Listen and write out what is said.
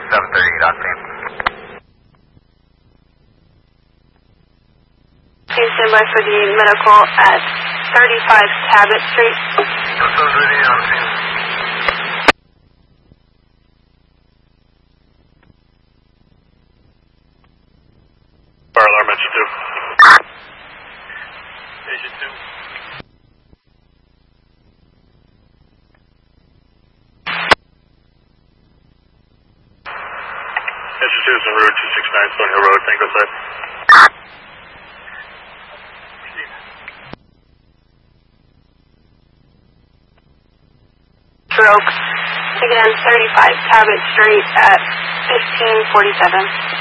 738 octane. Please stand by for the medical at 35 Cabot Street. 738 octane. Fire alarm engine 2. Agent 2. Engine 2 is on route 269 Stone Hill Road, Tango side. Stroke. Again, 35 Cabot Street at 1547.